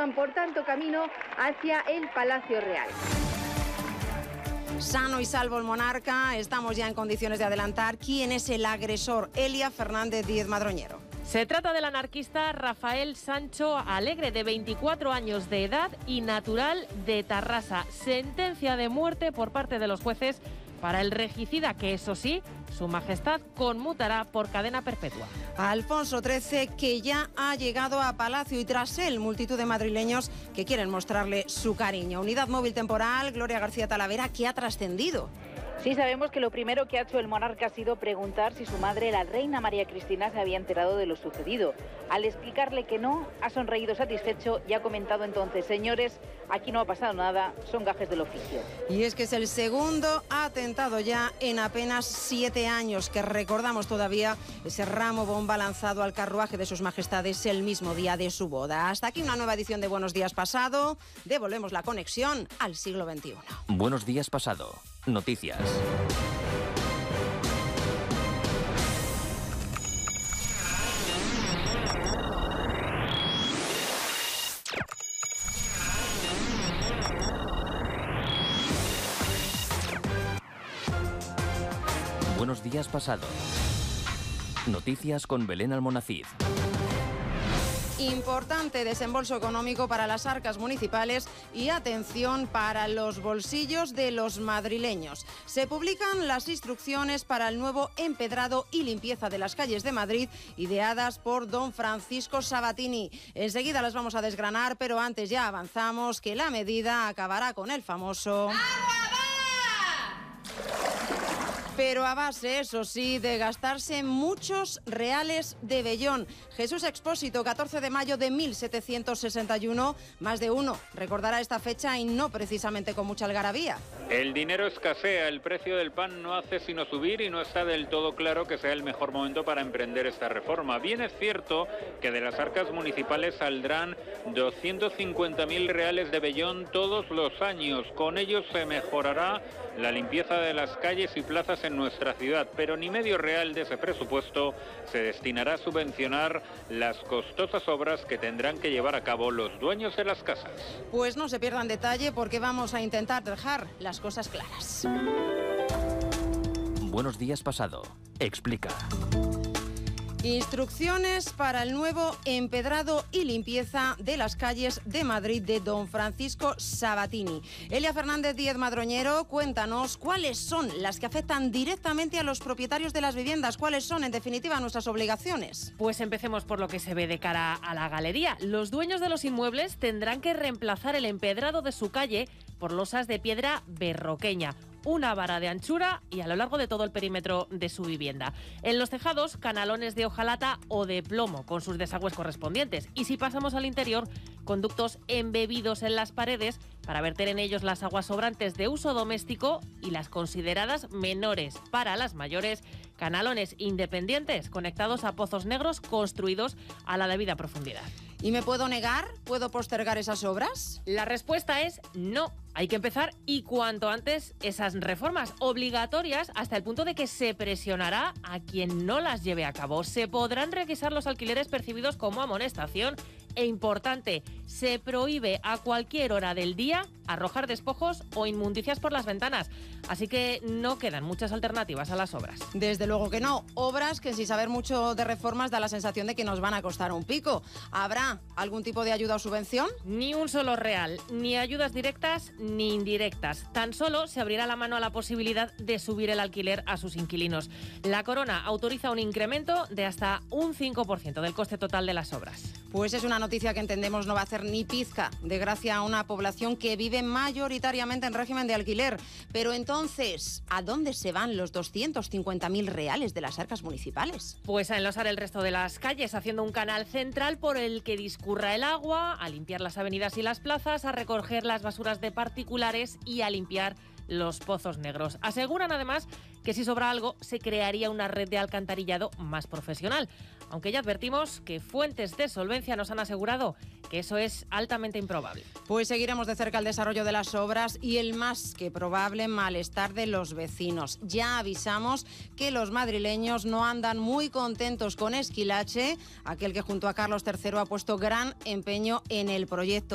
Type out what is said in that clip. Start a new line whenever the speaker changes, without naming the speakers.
iban por tanto camino hacia el Palacio Real.
Sano y salvo el monarca, estamos ya en condiciones de adelantar quién es el agresor, Elia Fernández Díez Madroñero.
Se trata del anarquista Rafael Sancho Alegre, de 24 años de edad y natural de Tarrasa. Sentencia de muerte por parte de los jueces para el regicida, que eso sí, Su Majestad conmutará por cadena perpetua.
Alfonso XIII, que ya ha llegado a Palacio, y tras él multitud de madrileños que quieren mostrarle su cariño. Unidad móvil temporal, Gloria García Talavera, que ha trascendido.
Sí, sabemos que lo primero que ha hecho el monarca ha sido preguntar si su madre, la reina María Cristina, se había enterado de lo sucedido. Al explicarle que no, ha sonreído satisfecho y ha comentado entonces: señores, aquí no ha pasado nada, son gajes del oficio.
Y es que es el segundo atentado ya en apenas 7 años, que recordamos todavía ese ramo bomba lanzado al carruaje de sus majestades el mismo día de su boda. Hasta aquí una nueva edición de Buenos Días Pasado. Devolvemos la conexión al siglo XXI.
Buenos Días Pasado. Noticias. Buenos Días Pasado. Noticias con Belén Almonacid.
Importante desembolso económico para las arcas municipales y atención para los bolsillos de los madrileños. Se publican las instrucciones para el nuevo empedrado y limpieza de las calles de Madrid, ideadas por don Francisco Sabatini. Enseguida las vamos a desgranar, pero antes ya avanzamos que la medida acabará con el famoso... pero a base, eso sí, de gastarse muchos reales de vellón. Jesús Expósito, 14 de mayo de 1761, más de uno recordará esta fecha y no precisamente con mucha algarabía.
El dinero escasea, el precio del pan no hace sino subir y no está del todo claro que sea el mejor momento para emprender esta reforma. Bien es cierto que de las arcas municipales saldrán 250.000 reales de vellón todos los años. Con ellos se mejorará la limpieza de las calles y plazas en nuestra ciudad, pero ni medio real de ese presupuesto se destinará a subvencionar las costosas obras que tendrán que llevar a cabo los dueños de las casas.
Pues no se pierdan detalle, porque vamos a intentar dejar las cosas claras.
Buenos Días Pasado. Explica.
Instrucciones para el nuevo empedrado y limpieza de las calles de Madrid de don Francisco Sabatini. Elia Fernández Díez Madroñero, cuéntanos cuáles son las que afectan directamente a los propietarios de las viviendas. ¿Cuáles son, en definitiva, nuestras obligaciones?
Pues empecemos por lo que se ve de cara a la galería. Los dueños de los inmuebles tendrán que reemplazar el empedrado de su calle por losas de piedra berroqueña, una vara de anchura y a lo largo de todo el perímetro de su vivienda. En los tejados, canalones de hojalata o de plomo con sus desagües correspondientes. Y si pasamos al interior, conductos embebidos en las paredes para verter en ellos las aguas sobrantes de uso doméstico y las consideradas menores para las mayores, canalones independientes conectados a pozos negros construidos a la debida profundidad.
¿Y me puedo negar? ¿Puedo postergar esas obras?
La respuesta es no. Hay que empezar y cuanto antes esas reformas obligatorias, hasta el punto de que se presionará a quien no las lleve a cabo. Se podrán requisar los alquileres percibidos como amonestación. E importante, se prohíbe a cualquier hora del día arrojar despojos o inmundicias por las ventanas. Así que no quedan muchas alternativas a las obras.
Desde luego que no. Obras que, sin saber mucho de reformas, da la sensación de que nos van a costar un pico. ¿Habrá algún tipo de ayuda o subvención?
Ni un solo real, ni ayudas directas ni indirectas. Tan solo se abrirá la mano a la posibilidad de subir el alquiler a sus inquilinos. La Corona autoriza un incremento de hasta un 5% del coste total de las obras.
Pues es una noticia que entendemos no va a hacer ni pizca de gracia a una población que vive mayoritariamente en régimen de alquiler. Pero entonces, ¿a dónde se van los 250.000 reales de las arcas municipales?
Pues a enlosar el resto de las calles, haciendo un canal central por el que discurra el agua, a limpiar las avenidas y las plazas, a recoger las basuras de particulares y a limpiar los pozos negros. Aseguran además que si sobra algo se crearía una red de alcantarillado más profesional, aunque ya advertimos que fuentes de solvencia nos han asegurado que eso es altamente improbable.
Pues seguiremos de cerca el desarrollo de las obras y el más que probable malestar de los vecinos. Ya avisamos que los madrileños no andan muy contentos con Esquilache, aquel que junto a Carlos III ha puesto gran empeño en el proyecto.